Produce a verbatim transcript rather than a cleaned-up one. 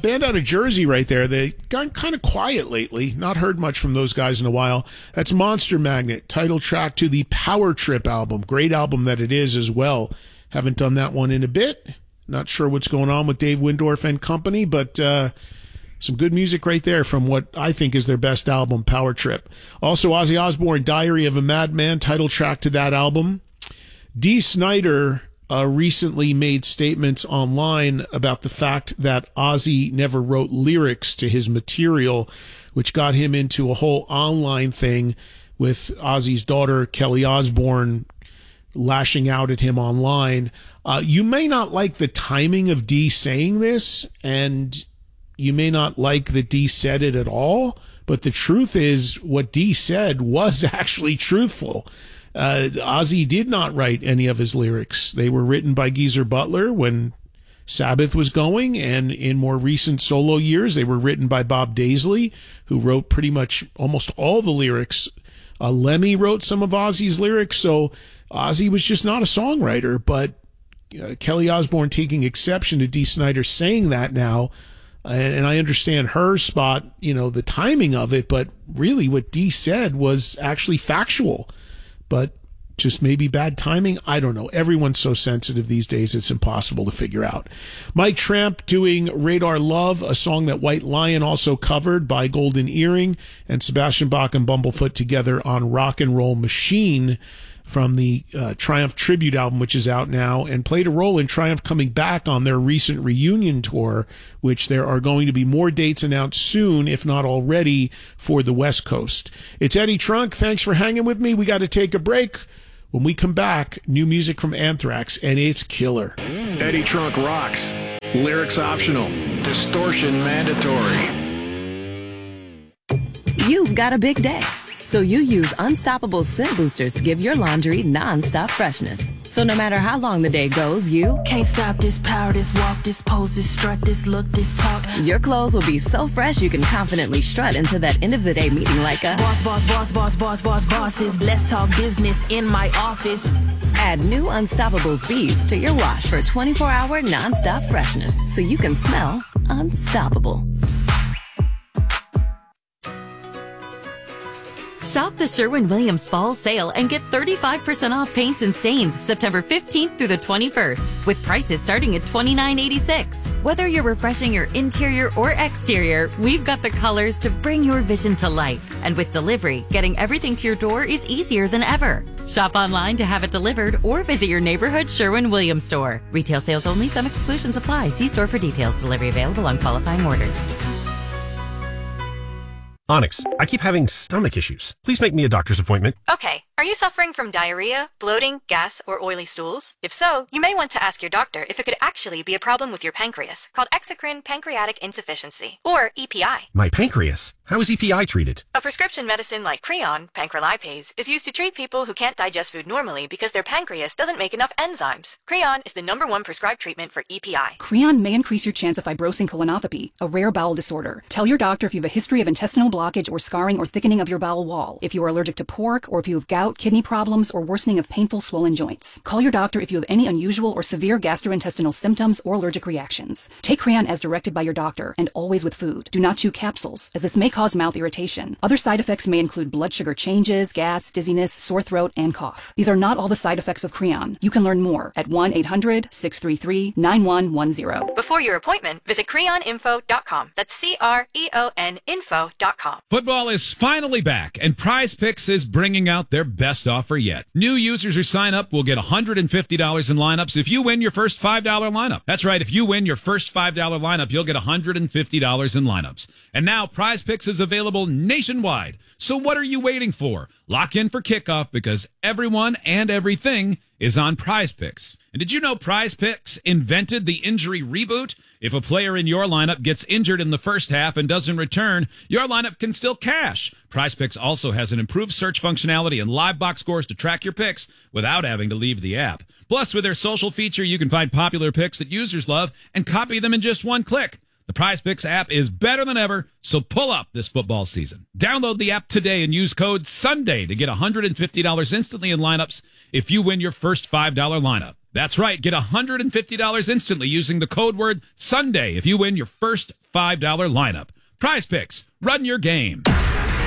band out of Jersey right there. They've gone kind of quiet lately. Not heard much from those guys in a while. That's Monster Magnet, title track to the Power Trip album. Great album that it is as well. Haven't done that one in a bit. Not sure what's going on with Dave Windorf and company, but uh, some good music right there from what I think is their best album, Power Trip. Also, Ozzy Osbourne, Diary of a Madman, title track to that album. Dee Snider uh, recently made statements online about the fact that Ozzy never wrote lyrics to his material, which got him into a whole online thing with Ozzy's daughter, Kelly Osbourne, lashing out at him online. Uh, you may not like the timing of Dee saying this, and you may not like that Dee said it at all, but the truth is what Dee said was actually truthful. Uh, Ozzy did not write any of his lyrics. They were written by Geezer Butler when Sabbath was going, and in more recent solo years, they were written by Bob Daisley, who wrote pretty much almost all the lyrics. Uh, Lemmy wrote some of Ozzy's lyrics, so Ozzy was just not a songwriter, but uh, Kelly Osbourne taking exception to Dee Snider saying that now, and, and I understand her spot, you know, the timing of it, but really what Dee said was actually factual. But just maybe bad timing. I don't know. Everyone's so sensitive these days, it's impossible to figure out. Mike Tramp doing Radar Love, a song that White Lion also covered by Golden Earring, and Sebastian Bach and Bumblefoot together on Rock and Roll Machine from the uh, Triumph Tribute album, which is out now, and played a role in Triumph coming back on their recent reunion tour, which there are going to be more dates announced soon, if not already, for the West Coast. It's Eddie Trunk. Thanks for hanging with me. We got to take a break. When we come back, new music from Anthrax, and it's killer. Eddie Trunk rocks. Lyrics optional. Distortion mandatory. You've got a big day, so you use Unstoppable Scent Boosters to give your laundry non-stop freshness. So no matter how long the day goes, you can't stop this power, this walk, this pose, this strut, this look, this talk. Your clothes will be so fresh you can confidently strut into that end of the day meeting like a boss, boss, boss, boss, boss, boss, bosses. Let's talk business in my office. Add new Unstoppables beads to your wash for twenty-four hour non-stop freshness so you can smell unstoppable. Shop the Sherwin-Williams Fall Sale and get thirty-five percent off paints and stains September fifteenth through the twenty-first, with prices starting at twenty-nine eighty-six. Whether you're refreshing your interior or exterior, we've got the colors to bring your vision to life. And with delivery, getting everything to your door is easier than ever. Shop online to have it delivered or visit your neighborhood Sherwin-Williams store. Retail sales only. Some exclusions apply. See store for details. Delivery available on qualifying orders. Onyx, I keep having stomach issues. Please make me a doctor's appointment. Okay. Are you suffering from diarrhea, bloating, gas, or oily stools? If so, you may want to ask your doctor if it could actually be a problem with your pancreas, called exocrine pancreatic insufficiency, or E P I. My pancreas? How is E P I treated? A prescription medicine like Creon, pancrelipase, is used to treat people who can't digest food normally because their pancreas doesn't make enough enzymes. Creon is the number one prescribed treatment for E P I. Creon may increase your chance of fibrosing colonopathy, a rare bowel disorder. Tell your doctor if you have a history of intestinal blockage or scarring or thickening of your bowel wall, if you are allergic to pork, or if you have gout, kidney problems, or worsening of painful swollen joints. Call your doctor if you have any unusual or severe gastrointestinal symptoms or allergic reactions. Take Creon as directed by your doctor, and always with food. Do not chew capsules, as this may cause mouth irritation. Other side effects may include blood sugar changes, gas, dizziness, sore throat, and cough. These are not all the side effects of Creon. You can learn more at one eight hundred, six three three, nine one one zero. Before your appointment, visit creon info dot com. That's C R E O N info dot com. Football is finally back, and Prize Picks is bringing out their best offer yet. New users who sign up will get one hundred fifty dollars in lineups if you win your first five dollar lineup. That's right, if you win your first five dollar lineup, you'll get one hundred fifty dollars in lineups. And now Prize Picks is available nationwide. So what are you waiting for? Lock in for kickoff, because everyone and everything is on Prize Picks. And did you know Prize Picks invented the injury reboot? If a player in your lineup gets injured in the first half and doesn't return, your lineup can still cash. Prize Picks also has an improved search functionality and live box scores to track your picks without having to leave the app. Plus, with their social feature, you can find popular picks that users love and copy them in just one click. The Prize Picks app is better than ever, so pull up this football season. Download the app today and use code SUNDAY to get one hundred fifty dollars instantly in lineups if you win your first five dollar lineup. That's right. Get one hundred fifty dollars instantly using the code word Sunday if you win your first five dollar lineup. Prize Picks. Run your game.